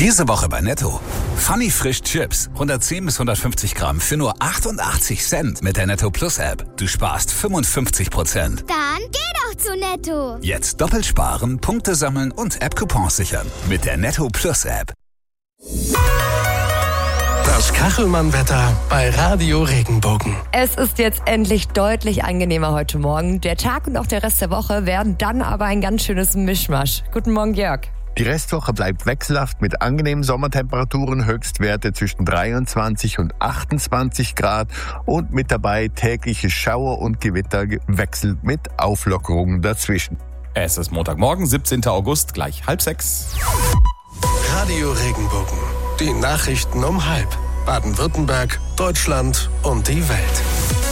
Diese Woche bei Netto. Funny Frisch Chips. 110 bis 150 Gramm für nur 88 Cent mit der Netto Plus App. Du sparst 55%. Dann geh doch zu Netto. Jetzt doppelt sparen, Punkte sammeln und App-Coupons sichern. Mit der Netto Plus App. Das Kachelmann-Wetter bei Radio Regenbogen. Es ist jetzt endlich deutlich angenehmer heute Morgen. Der Tag und auch der Rest der Woche werden dann aber ein ganz schönes Mischmasch. Guten Morgen, Jörg. Die Restwoche bleibt wechselhaft mit angenehmen Sommertemperaturen, Höchstwerte zwischen 23 und 28 Grad und mit dabei tägliche Schauer und Gewitter gewechselt mit Auflockerungen dazwischen. Es ist Montagmorgen, 17. August, gleich 5:30. Radio Regenbogen. Die Nachrichten um 5:30. Baden-Württemberg, Deutschland und die Welt.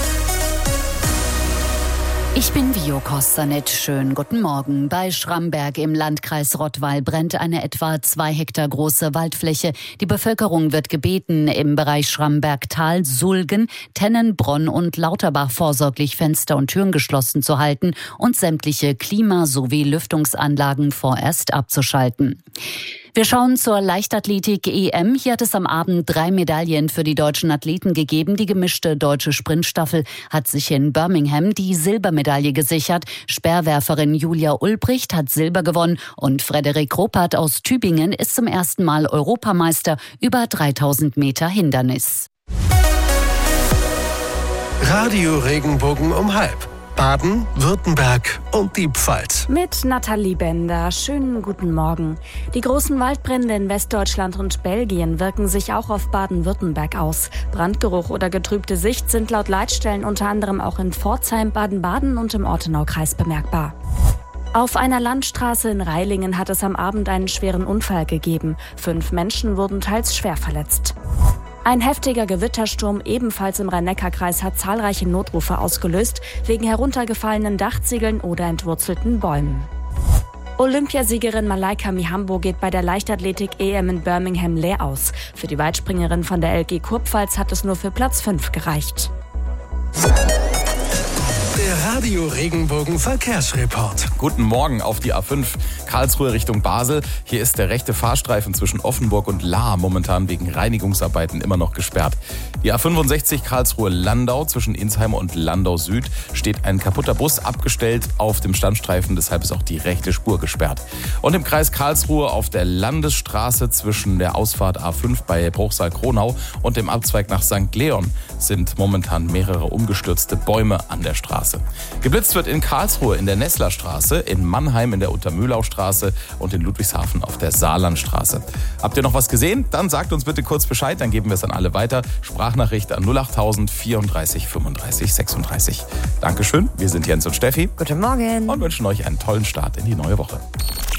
Ich bin Vio Kostanet. Schönen guten Morgen. Bei Schramberg im Landkreis Rottweil brennt eine etwa 2 Hektar große Waldfläche. Die Bevölkerung wird gebeten, im Bereich Schrambergtal, Sulgen, Tennen, Bronn und Lauterbach vorsorglich Fenster und Türen geschlossen zu halten und sämtliche Klima- sowie Lüftungsanlagen vorerst abzuschalten. Wir schauen zur Leichtathletik-EM. Hier hat es am Abend 3 Medaillen für die deutschen Athleten gegeben. Die gemischte deutsche Sprintstaffel hat sich in Birmingham die Silbermedaille gesichert. Speerwerferin Julia Ulbricht hat Silber gewonnen und Frederik Ruppert aus Tübingen ist zum ersten Mal Europameister über 3000 Meter Hindernis. Radio Regenbogen um 5:30. Baden, Württemberg und die Pfalz. Mit Nathalie Bender. Schönen guten Morgen. Die großen Waldbrände in Westdeutschland und Belgien wirken sich auch auf Baden-Württemberg aus. Brandgeruch oder getrübte Sicht sind laut Leitstellen unter anderem auch in Pforzheim, Baden-Baden und im Ortenaukreis bemerkbar. Auf einer Landstraße in Reilingen hat es am Abend einen schweren Unfall gegeben. 5 Menschen wurden teils schwer verletzt. Ein heftiger Gewittersturm ebenfalls im Rhein-Neckar-Kreis hat zahlreiche Notrufe ausgelöst, wegen heruntergefallenen Dachziegeln oder entwurzelten Bäumen. Olympiasiegerin Malaika Mihambo geht bei der Leichtathletik-EM in Birmingham leer aus. Für die Weitspringerin von der LG Kurpfalz hat es nur für Platz 5 gereicht. Der Radio Regenbogen Verkehrsreport. Guten Morgen auf die A5 Karlsruhe Richtung Basel. Hier ist der rechte Fahrstreifen zwischen Offenburg und Lahr momentan wegen Reinigungsarbeiten immer noch gesperrt. Die A65 Karlsruhe-Landau zwischen Insheim und Landau Süd steht ein kaputter Bus abgestellt auf dem Standstreifen, deshalb ist auch die rechte Spur gesperrt. Und im Kreis Karlsruhe auf der Landesstraße zwischen der Ausfahrt A5 bei Bruchsal-Kronau und dem Abzweig nach St. Leon sind momentan mehrere umgestürzte Bäume an der Straße. Geblitzt wird in Karlsruhe in der Nesslerstraße, in Mannheim in der Untermühlaustraße und in Ludwigshafen auf der Saarlandstraße. Habt ihr noch was gesehen? Dann sagt uns bitte kurz Bescheid, dann geben wir es an alle weiter. Sprachnachricht an 08000 34 35 36. Dankeschön, wir sind Jens und Steffi. Guten Morgen. Und wünschen euch einen tollen Start in die neue Woche.